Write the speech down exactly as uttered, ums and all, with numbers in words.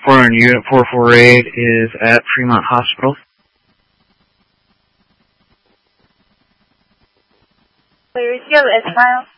four and Unit four forty-eight is at Fremont Hospital. We received S-File.